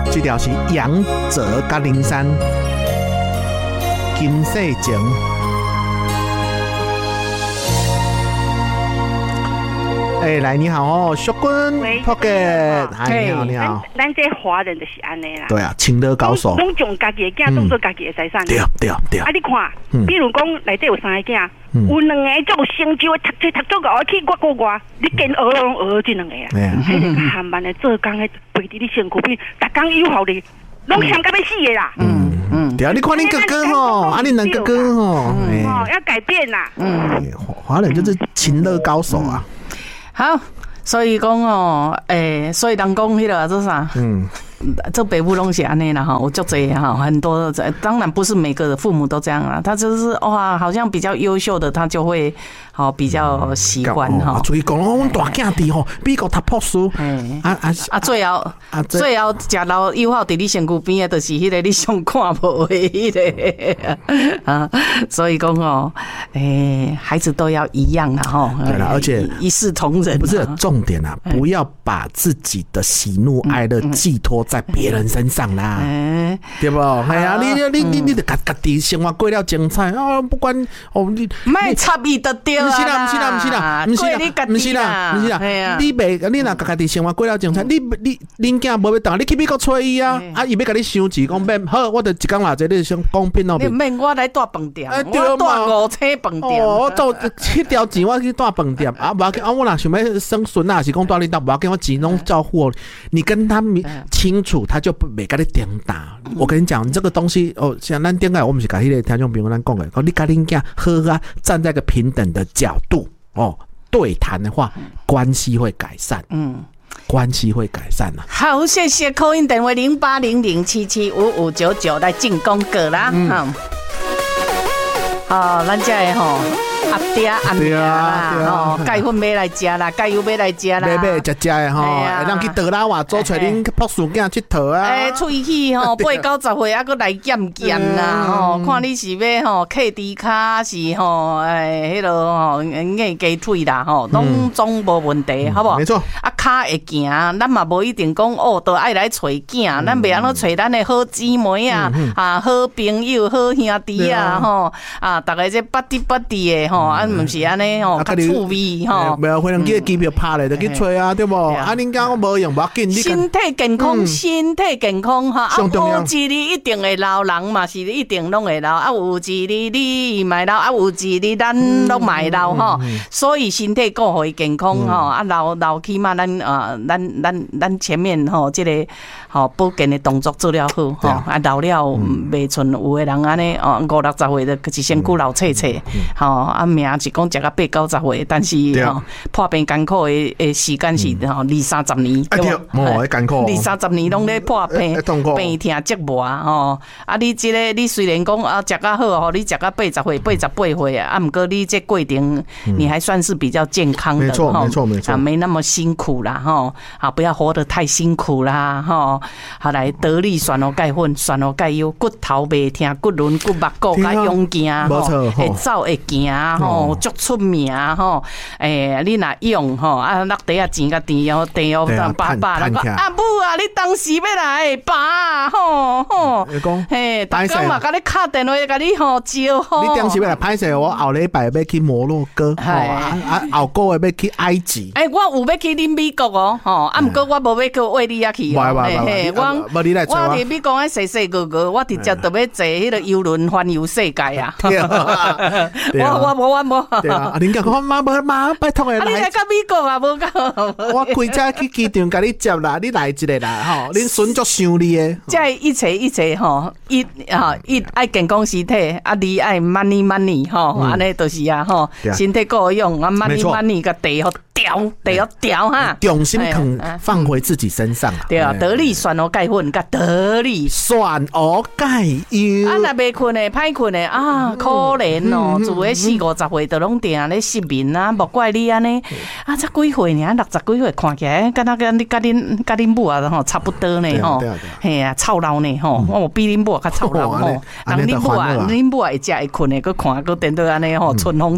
这条是杨泽甲林山金世情。来，你好哦，淑君 ，Pocket， 你好，你好。 咱这华人就是安尼啦。 对啊，情勒高手。 拢将家己的囝当做家己的财产。 对。啊， 你看，比如讲内底有3个囝，有2个足有成就的，读足高去我，你跟学这2个啊。迄韩版的做工的陪伫你身躯边，逐工友好的，拢嫌到要死的啦。 对啊，你看你哥哥吼，你两哥哥吼， 要改变啦。 华人就是情勒高手啊。 好，所以讲所以人讲迄个做啥？这北部拢是安尼啦哈，我就这哈，很多当然不是每个父母都这样啊，他就是哇，好像比较优秀的，他就会比较喜欢哈。 所以讲，我大囝弟吼，美国读博士， 最后食老友好伫你身躯边的，就是迄个你上看无的迄个所以讲孩子都要一样啊哈。 对了，而且一视同仁， 不是重点啊，不要把自己的喜怒哀乐寄托在别人身上啦，对不？哎呀，你得家己生活过了精彩啊！不管你卖插伊就对啊！ 不是啦，你若家己生活过了精彩，恁囝无要当，你去美国找伊啊！伊要甲你收钱，讲免好，我就一工偌济，你想公平咯？ 你免我来带饭店，我带5车饭店。 我做迄条钱，我去带饭店啊！无要紧，我若想要生孙啊，是讲带恁兜，无要紧，我钱拢照顾你，跟他清楚，他就没跟你颠打。我跟你讲，这个东西像咱顶下我们是跟迄个听众朋友咱讲的，你跟恁囝好啊，站在一个平等的角度对谈的话，关系会改善。关系会改善啊。 好，谢谢call in电话0800775599来进广告啦。好，咱这阿爹阿娘啦，钙粉买来食啦，钙油买来食啦， 买食的吼，人去倒拉话做出来恁博士囝佚佗啊。 出去8、90岁还佫来检啦，看你是要客猪卡是迄落硬鸡腿啦，拢总无问题，好不好？ 没错。 骹会行，咱嘛无一定讲都爱来找囝，咱袂安怎找咱的好姊妹啊，好朋友、好兄弟啊，大家这巴滴的毋是安尼较趣味没有可能叫机票拍咧，就去找啊，对无？恁讲我无用，无要紧。 身体健康，身体健康哈，有一日一定会老，人嘛是一定拢会老，有一日你卖老，有一日咱拢卖老哈。所以身体顾好健康老起码咱前面这个保健的动作做了好老了袂剩有的人安尼50-60岁的一身躯老脆脆命是讲食到8-90岁，但是破病艰苦的时间是20-30年， 对无？艰苦 20-30年拢咧破病，病痛折磨你这个你虽然讲食较好你食到80岁、88岁不过你这过程你还算是比较健康的， 没错， 没那么辛苦啦不要活得太辛苦啦好来得力选好钙粉，选好钙油，骨头袂痛，骨轮骨目骨较勇健会走会行足出名你若用落地啊钱甲甜地爸啦母你当时要来爸你讲大家嘛甲你敲电话甲你招你当时要来歹势，我后礼拜要去摩洛哥后个月要去埃及我有要去恁美国不过我无要去为你遐去我伫美国洗个我直接就要坐迄个游轮环游世界啊我对啊，恁讲我妈拜托你来到美国啊？无到， 我开车去机场甲你接啦，你来一个啦，恁孙足想你的。 这一切一爱健康身体，二爱 money 安尼就是身体够用money 个地好调哈， 重心放回自己身上对啊，得力选好钙粉，甲得力选好钙油。 若袂困的，歹困的可怜自个40-50岁就拢定咧失眠啊，莫怪你安尼才几岁呢，60几岁看起来，敢你甲恁母啊差不多呢嘿啊，操劳呢我比恁母较操劳人恁母会食会困的，佮看佮电到安尼春风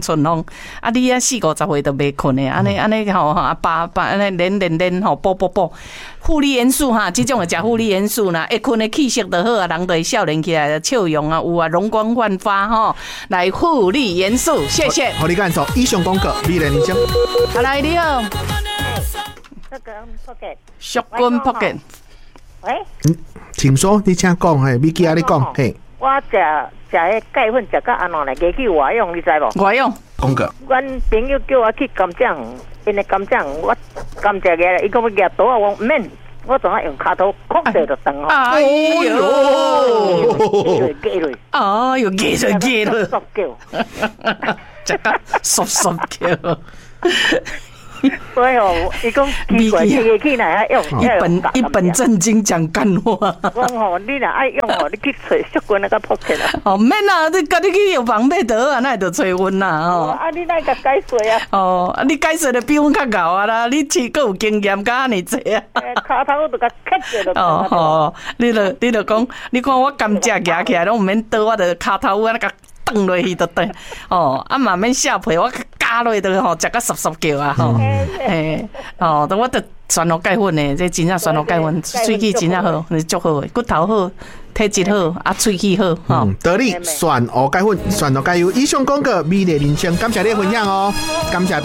你40-50岁都袂困的，安尼爸安尼连啵， 护理元素哈，这种的食护理元素呢，一困的气色就好啊，人就会少年起来，笑容啊有啊，容光焕发吼。来护理元素，谢谢。 好，你干说以上广告，美丽人生。 好，来你好。淑君 Pocket。 喂， 请说，你请讲，嘿，米基啊，你讲，嘿。 我食迄钙粉食到安怎来？加去外用，你知无？ 外用。 讲个。 阮朋友叫我去甘蔗园，因为甘蔗园我甘蔗个，伊讲要夹刀啊，我唔免，我总爱用骹头控制就断哦。 哎呦， 夹落， 哦，又夹落， 缩叫， 食到缩叫。 所以哦，伊讲奇怪，去哪爱用？ 一本正经讲干话。 我吼，你若爱用吼，你去找淑君那个 Pocket 啦。 哦，免啦，你家己去药房买得啊，那会得找阮啦吼。 啊，你哪甲解说啊？ 哦，啊，你解说的比阮较牛啊啦，你饲够有经验，甲安尼济啊。 骹头都甲磕着了。 哦吼，你就讲，你看我甘蔗夹起来，拢毋免倒，我着骹头啊，甲放落去就对。哦，啊嘛免下皮，我加落去就吼，食甲唰叫啊吼。嘿，哦，我着酸露钙粉的，这真正酸露钙粉，喙齿真正好，足好的，骨头好，体质好，啊，喙齿好，吼。 得力酸蚵钙粉，酸蚵钙油，以上广告美丽人生，感谢你的分享哦，感谢。